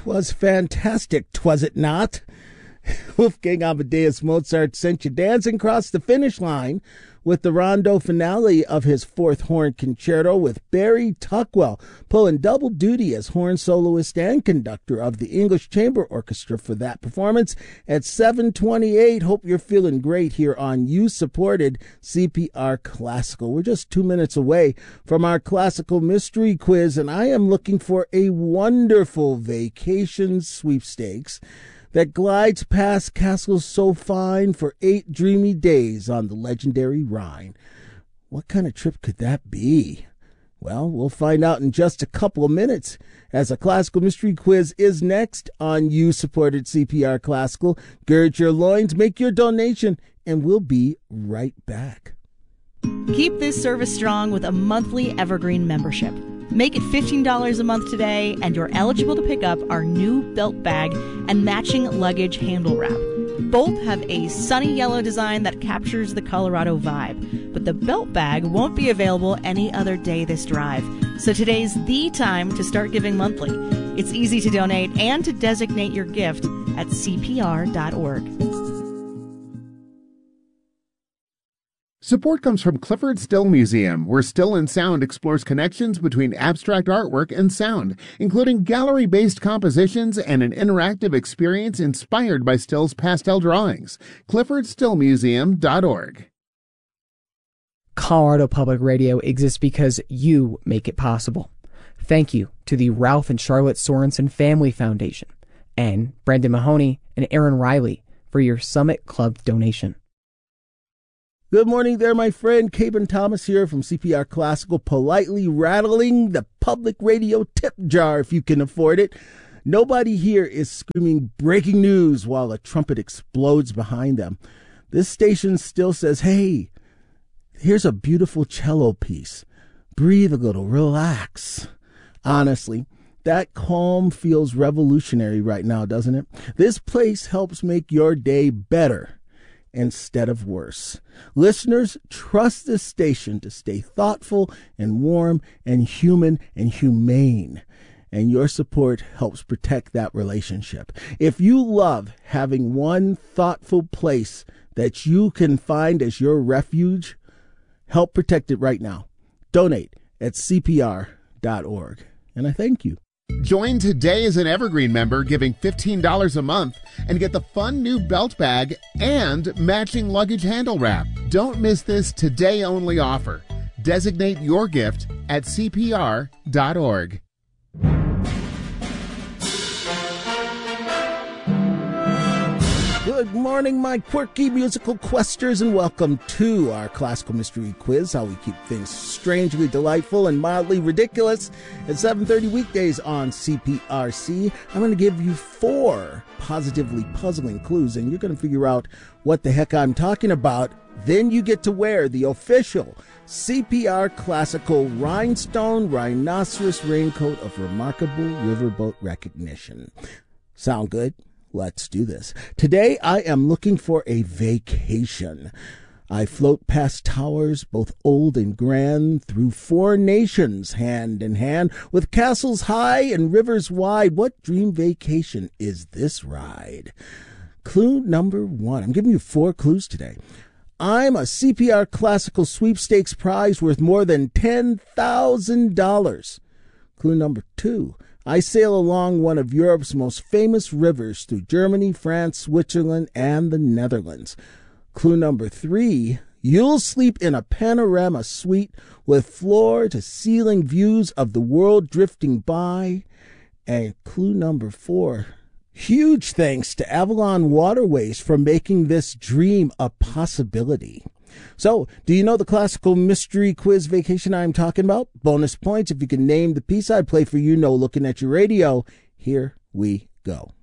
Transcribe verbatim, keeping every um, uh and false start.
'Twas fantastic, 'twas it not? Wolfgang Amadeus Mozart sent you dancing across the finish line with the rondo finale of his fourth horn concerto, with Barry Tuckwell pulling double duty as horn soloist and conductor of the English Chamber Orchestra for that performance at seven twenty-eight. Hope you're feeling great here on You-Supported C P R Classical. We're just two minutes away from our classical mystery quiz, and I am looking for a wonderful vacation sweepstakes that glides past castles so fine for eight dreamy days on the legendary Rhine. What kind of trip could that be? Well, we'll find out in just a couple of minutes, as a classical mystery quiz is next on You-Supported C P R Classical. Gird your loins, make your donation, and we'll be right back. Keep this service strong with a monthly Evergreen membership. Make it fifteen dollars a month today, and you're eligible to pick up our new belt bag and matching luggage handle wrap. Both have a sunny yellow design that captures the Colorado vibe, but the belt bag won't be available any other day this drive. So today's the time to start giving monthly. It's easy to donate and to designate your gift at C P R dot org. Support comes from Clifford Still Museum, where Still and Sound explores connections between abstract artwork and sound, including gallery-based compositions and an interactive experience inspired by Still's pastel drawings. clifford still museum dot org. Colorado Public Radio exists because you make it possible. Thank you to the Ralph and Charlotte Sorensen Family Foundation and Brendan Mahoney and Aaron Riley for your Summit Club donation. Good morning there, my friend. Caben Thomas here from C P R Classical, politely rattling the public radio tip jar if you can afford it. Nobody here is screaming breaking news while a trumpet explodes behind them. This station still says, hey, here's a beautiful cello piece. Breathe a little, relax. Honestly, that calm feels revolutionary right now, doesn't it? This place helps make your day better instead of worse. Listeners, trust this station to stay thoughtful and warm and human and humane. And your support helps protect that relationship. If you love having one thoughtful place that you can find as your refuge, help protect it right now. Donate at C P R dot org. And I thank you. Join today as an Evergreen member, giving fifteen dollars a month, and get the fun new belt bag and matching luggage handle wrap. Don't miss this today-only offer. Designate your gift at C P R dot org. Good morning, my quirky musical questers, and welcome to our classical mystery quiz, how we keep things strangely delightful and mildly ridiculous at seven thirty weekdays on C P R C. I'm going to give you four positively puzzling clues, and you're going to figure out what the heck I'm talking about. Then you get to wear the official C P R Classical Rhinestone Rhinoceros Raincoat of Remarkable Riverboat Recognition. Sound good? Let's do this. Today, I am looking for a vacation. I float past towers, both old and grand, through four nations, hand in hand, with castles high and rivers wide. What dream vacation is this ride? Clue number one. I'm giving you four clues today. I'm a C P R Classical Sweepstakes prize worth more than ten thousand dollars. Clue number two. I sail along one of Europe's most famous rivers through Germany, France, Switzerland, and the Netherlands. Clue number three, you'll sleep in a panorama suite with floor-to-ceiling views of the world drifting by. And clue number four, huge thanks to Avalon Waterways for making this dream a possibility. So, do you know the classical mystery quiz vacation I'm talking about? Bonus points if you can name the piece I'd play for you, no looking at your radio. Here we go.